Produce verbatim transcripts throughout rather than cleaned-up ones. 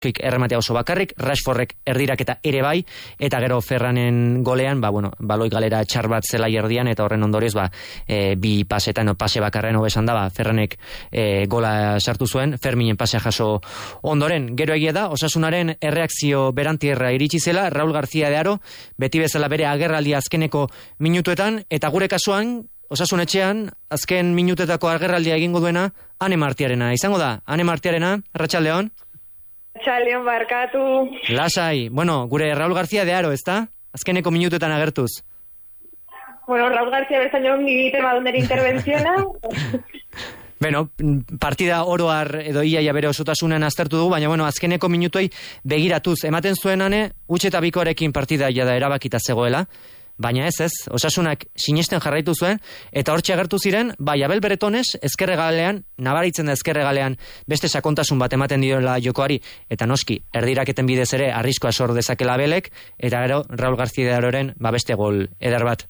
errematea oso bakarrik, Rashfordek erdiraketa ere bai, eta gero Ferranen golean, ba, bueno, baloi galera txar bat zela erdian, eta horren ondorioz, ba, e, bi pasetan, no, pase bakarren hobesan da, ba, Ferranek e, gola sartu zuen, Ferminen pasea jaso ondoren. Gero egia da, Osasunaren erreakzio berantierra iritsi zela, Raul García de Aro, beti bezala bere agerraldia azkeneko minutuetan, eta gure kasuan, Osasun etxean, azken minutetako agerraldia egingo duena, Ane Martiarena. Izango da, Ane Martiarena, Arratsaldeon. Arratsaldeon barkatu. Lasai, bueno, gure Raul García de Aro, ezta? Azkeneko minutetan agertuz. Bueno, Raul García bezaino egiten badundera intervenziona. Bueno, partida oroar edo iaia bere osotasunen aztertu dugu, baina bueno, azkeneko minutoi begiratuz. Ematen zuen Ane, utxe eta bikoarekin partida jada erabakita zegoela. Baina ez ez, Osasunak sinesten jarraitu zuen, eta hortxe agertu ziren, bai, Abel Bretones, ezkerregalean, nabaritzen da ezkerregalean, beste sakontasun bat ematen diola jokoari, eta noski, erdiraketen bidez ere, arriskoa sor dezakela Abelek, eta gero, Raul García de Aroren, ba beste gol eder bat.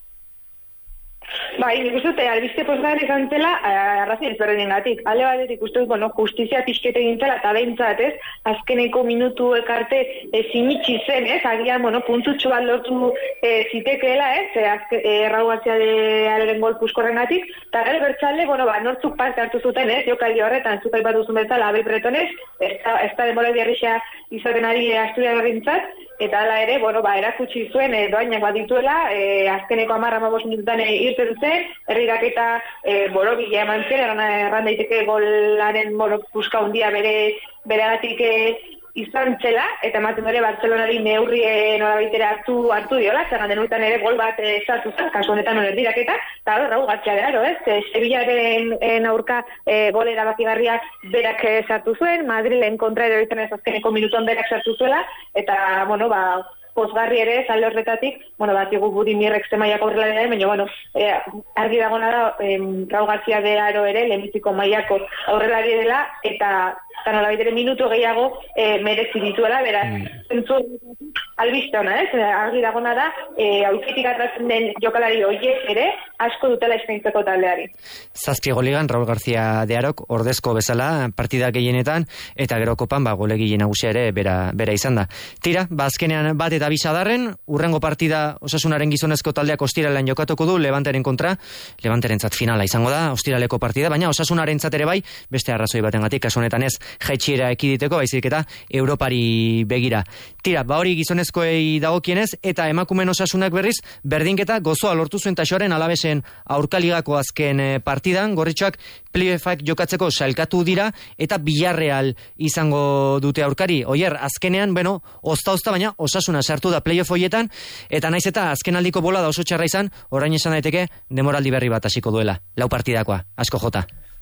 Bai, nik uste dut, albiste posgaren izan zela, arrazien ezberdinengatik. Ale batetik uste dut, bueno, justizia pixkete gintzela, eta behintzat, ez, azkeneko minutu ekarte e, sinitsi zen, ez, agian, bueno, puntutxo bat lortu e, zitekeela, ez, e, azke, e, Raul García de Aroren gol puskorrengatik, eta gero bertxalde, bueno, ba, nortzuk parte hartu zuten, ez, jokaldi horretan, zukai bat duzun bezala, Abel Bretones, ez da demora diarrixa izaten ari Asturias gintzat, eta ala ere, bueno, ba, erakutsi zuen, e, doainak bat dituela, e, azkeneko amarra mabos minututan e, irten zen, erriraketa e, borobila eman zen, erran daiteke golaren bueno, puska hundia bere beragatik e, izan zela, eta ematen dure Bartzelonari neurrien horabitera hartu, hartu diola, zerran denuetan ere gol bat e, sartu zen, kasu honetan erdiraketa, eta Raul García de Aro, ez, e, Sevillaren aurka e, gol erabakigarria berak e, sartu zuen, Madrilen kontra ere horretan ez azkeneko minutuan berak sartu zuela, eta, bueno, ba, pozgarri ere, zalde horretatik, bueno, bat igu Budimirrek zemaiak aurrela dira, baina, bueno, eh, argi dagona da, eh, Raul García de Aro ere, lehenbiziko mailako aurrela dela, eta eta nola baitere minutu gehiago eh, merezi dituela, beraz, zentzu mm. albiste hona, ez? Argi dagona da, eh, auketik atratzen den jokalari horiek ere, asko dutela eskaintzeko taldeari. Zazpi goligan, Raul García de Arok, ordezko bezala, partida gehienetan, eta gero kopan, ba, golegile nagusia ere, bera, bera izan da. Tira, ba, azkenean bat eta bisadarren, urrengo partida Osasunaren gizonezko taldeak ostiralean jokatuko du, Levanteren kontra, Levanterentzat finala izango da, ostiraleko partida, baina Osasunarentzat ere bai, beste arrazoi batengatik, kasu honetan ez, jaitxiera ekiditeko, baizik eta Europari begira. Tira, ba hori gizonezkoei dagokienez, eta emakumen Osasunak berriz, berdinketa gozoa lortu zuen Taxoaren Alabesen aurkaligako azken partidan, gorritxoak playoffak jokatzeko sailkatu dira, eta Villarreal izango dute aurkari. Oier, azkenean, bueno, ozta-ozta, baina Osasuna sartu da playoff hoietan, eta naiz eta azkenaldiko bola da oso txarra izan, orain esan daiteke demoraldi berri bat hasiko duela. Lau partidakoa, asko jota.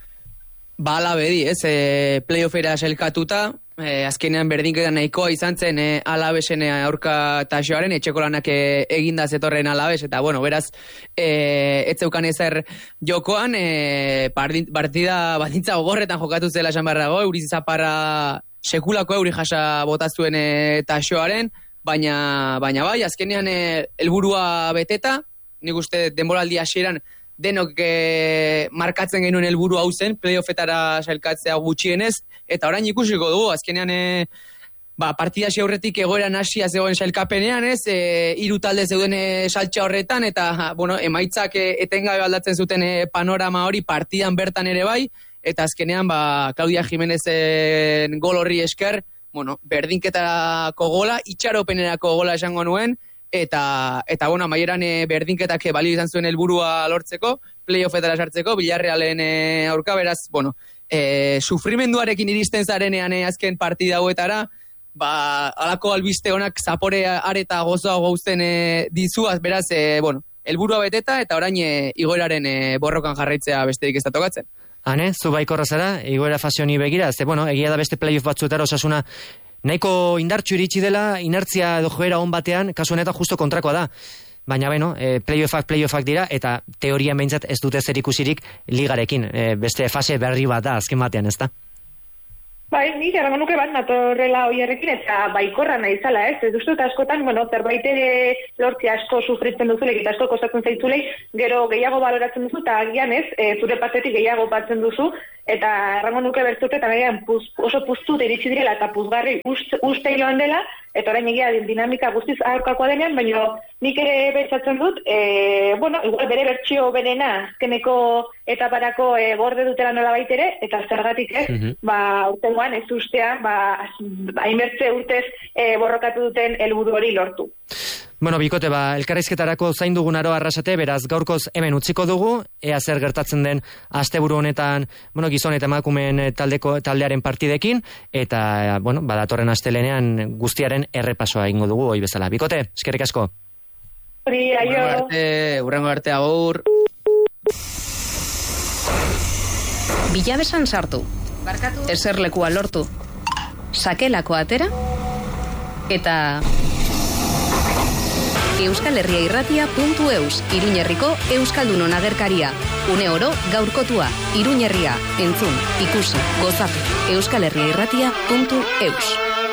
Ba, ala bedi, ez, e, playoffera selkatuta, e, azkenean berdinketan nahikoa izan zen e, Alabesen aurka Taxoaren, etxeko lanak e, eginda zetorren Alabes, eta bueno, beraz, e, ez zeukan ezer jokoan, e, partida batintza gogorretan jokatu zela esan barrago, euriz zaparra sekulako euri jasa botazuen e, Taxoaren, baina, baina bai, azkenean e, helburua beteta, nik uste denboraldi hasieran denok e, markatzen genuen helburu hau zen, playoffetara sailkatzea gutxienez, eta orain ikusiko dugu, azkenean e, ba, partida aurretik egoeran hasia zegoen sailkapenean, ez, e, hiru talde zeuden e, saltxa horretan, eta bueno, emaitzak e, etengabe aldatzen zuten e, panorama hori partidan bertan ere bai, eta azkenean ba, Claudia Jimenezen gol horri esker, bueno, berdinketako gola, itxaropenerako gola esango nuen, eta, eta bueno, amaieran e, berdinketak balio izan zuen helburua lortzeko, playoffetara sartzeko, Villarrealen e, aurka, beraz, bueno, e, sufrimenduarekin iristen zarenean e, azken partida hauetara, ba, alako albiste honak zapore areta gozoa gauzten e, dizuaz, beraz, e, bueno, helburua beteta, eta orain e, igoeraren e, borrokan jarraitzea besterik ez da tokatzen. Hane, zu baikorra zara, igoera fasioni begira, ze, bueno, egia da beste playoff batzuetara Osasuna nahiko indartxu iritsi dela, inertzia edo joera on batean, kasu honetan justo kontrakoa da. Baina, beno, e, playoffak, playoffak dira, eta teorian behintzat ez dute zer ikusirik ligarekin. E, beste fase berri bat da, azken batean, ez da? Bai, nik errango nuke bat natorrela oierrekin eta baikorra nahi zala, ez? Ez duzut askotan, bueno, zerbait lortzi asko sufritzen duzulek eta asko kostatzen zaitzulek, gero gehiago baloratzen duzu eta agian ez, e, zure partetik gehiago batzen duzu, eta errango nuke bertzute eta nahian puz, oso puztu iritsi direla eta puzgarri ust, uste joan dela, eta orain egia dinamika guztiz aurkakoa denean, baina nik ere bertzatzen dut, e, bueno, igual bere bertsio berena, azkeneko etaparako e, gorde dutela nola baitere, eta zergatik ez, mm-hmm. ba, urtengoan ez ustean, ba, hainbertze urtez e, borrokatu duten helburu hori lortu. Bueno, bikote, ba, elkarrizketarako zain dugun aro arrasate, beraz gaurkoz hemen utziko dugu, ea zer gertatzen den asteburu honetan, bueno, gizon eta emakumeen taldeko taldearen partidekin, eta, bueno, badatorren astelenean guztiaren errepasoa egingo dugu, hoi bezala. Bikote, eskerrik asko. Hori, aio. Urrengo arte, agur. Bilabesan sartu. Barkatu. Eserlekua lortu. Sakelako atera. Eta... Euskal Herria Irratia puntu eus, Iruñerriko Euskaldunon agerkaria. Une oro gaurkotua, Iruñerria, entzun, ikusi, gozatu. Euskal Herria Irratia puntu eus.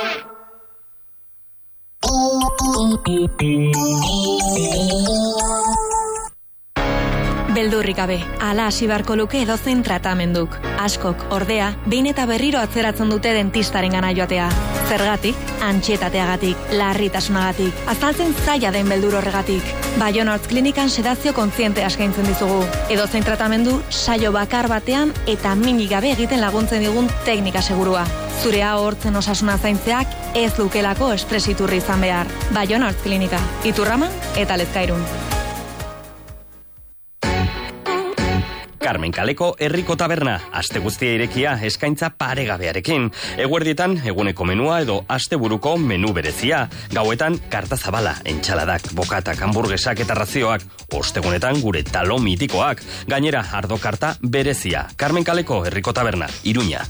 Beldurrik gabe, ala hasi beharko luke edozein tratamenduk. Askok, ordea, behin eta berriro atzeratzen dute dentistaren gana joatea. Zergatik, antxietateagatik, larritasunagatik, azaltzen zaila den beldur horregatik. Bayona Hortz Klinikan sedazio kontziente eskaintzen dizugu. Edozein tratamendu, saio bakar batean eta minik gabe egiten laguntzen digun teknika segurua. Zurea hortzen osasuna zaintzeak ez lukelako espresiturri izan behar. Bayona Hortz Klinika, Iturraman eta Lezkairun. Carmen Kaleko herriko taberna, aste guztia irekia, eskaintza paregabearekin. Eguerdietan, eguneko menua edo asteburuko menu berezia. Gauetan, karta zabala, entxaladak, bokatak, hamburguesak eta razioak. Ostegunetan, gure talo mitikoak. Gainera, ardo karta berezia. Carmen Kaleko herriko taberna, Iruña.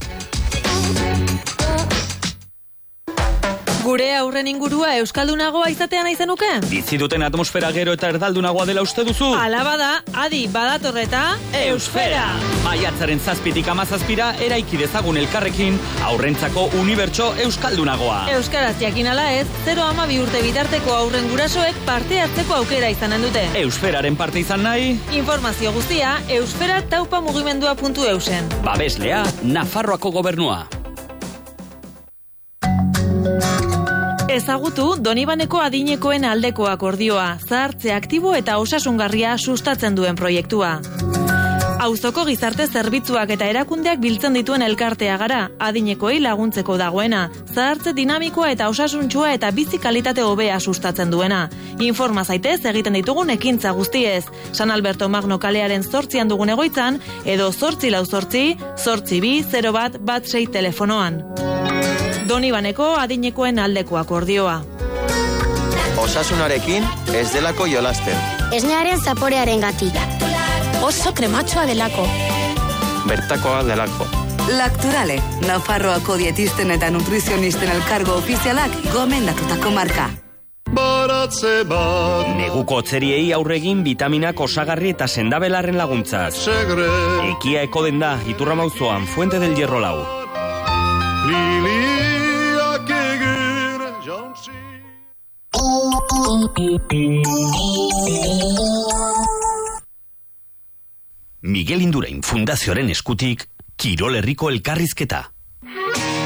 Gure aurren ingurua euskaldunagoa izatean aizenuke? Bizi duten atmosfera gero eta erdaldunagoa dela uste duzu? Ala bada, adi badatorreta Eusfera! Maiatzaren zazpitik amazazpira eraiki dezagun elkarrekin aurrentzako unibertso euskaldunagoa. Euskaraz jakin ala ez, zero ama bi urte bitarteko aurren gurasoek parte hartzeko aukera izanen dute. Eusferaren parte izan nahi? Informazio guztia, eusfera taupa mugimendua puntu eusen. Babeslea, Nafarroako gobernua. Ezagutu Donibaneko adinekoen aldeko akordioa, zahartze aktibo eta osasungarria sustatzen duen proiektua. Auzoko gizarte zerbitzuak eta erakundeak biltzen dituen elkartea gara, adinekoei laguntzeko dagoena, zahartze dinamikoa eta osasuntxua eta bizi kalitate hobea sustatzen duena. Informa zaitez egiten ditugun ekintza guztiez, San Alberto Magno kalearen zortzian dugun egoitzan, edo zortzi lau zortzi, zortzi bi, zero bat, bat sei telefonoan. Donibaneko adinekoen aldeko akordioa. Osasunarekin ez delako jolasten. Esnearen zaporearen gatik. Oso krematxoa delako. Bertakoa delako. Lacturale, Nafarroako dietisten eta nutrizionisten elkargo ofizialak gomendatutako marka. Baratze bat. Neguko otzeriei aurregin vitaminak osagarri eta sendabelarren laguntzaz. Segre. Ekia eko den da, Iturramauzoan, Fuente del Hierro lau. Liliak egin jauntzi. Miguel Indurain Fundazioaren eskutik, Kirol Herriko elkarrizketa.